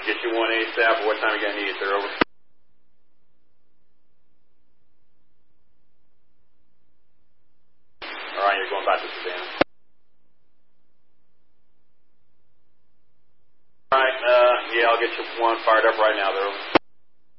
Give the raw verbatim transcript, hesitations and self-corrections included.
Get you one ASAP. What time are you going to need it, sir? Over. All right, you're going back to Savannah. All right, uh, yeah, I'll get you one fired up right now, there.